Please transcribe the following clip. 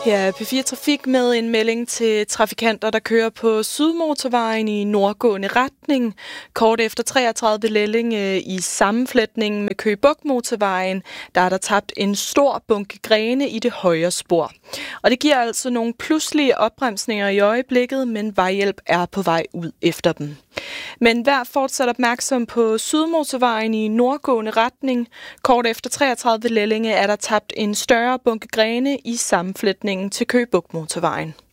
Her er P4 Trafik med en melding til trafikanter, der kører på Sydmotorvejen i nordgående retning. Kort efter 33 Lellinge i sammenflætningen med Køge Bugt Motorvejen, der er der tabt en stor bunke grene i det højre spor. Og det giver altså nogle pludselige opbremsninger i øjeblikket, men vejhjælp er på vej ud efter dem. Men vær fortsat opmærksom på Sydmotorvejen i nordgående retning. Kort efter 33 Lellinge er der tabt en større bunke grene i sammenflætningen til Køge Bugt Motorvejen.